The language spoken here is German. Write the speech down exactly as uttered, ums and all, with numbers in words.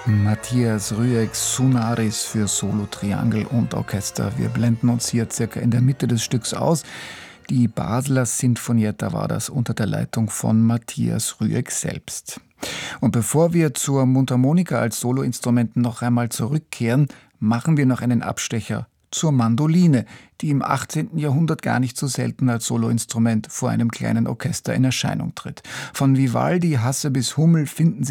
Matthias Rüeggs Sonaris für Solo, Triangel und Orchester. Wir blenden uns hier circa in der Mitte des Stücks aus. Die Basler Sinfonietta war das unter der Leitung von Matthias Rüegg selbst. Und bevor wir zur Mundharmonika als Soloinstrument noch einmal zurückkehren, machen wir noch einen Abstecher zur Mandoline, die im achtzehnten Jahrhundert gar nicht so selten als Soloinstrument vor einem kleinen Orchester in Erscheinung tritt. Von Vivaldi, Hasse bis Hummel finden